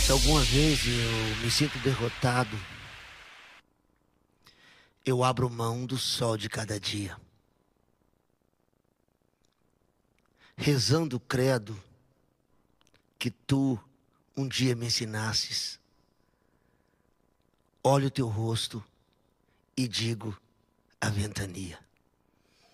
Se alguma vez eu me sinto derrotado, eu abro mão do sol de cada dia. Rezando o credo que tu um dia me ensinasses. Olho o teu rosto e digo a ventania.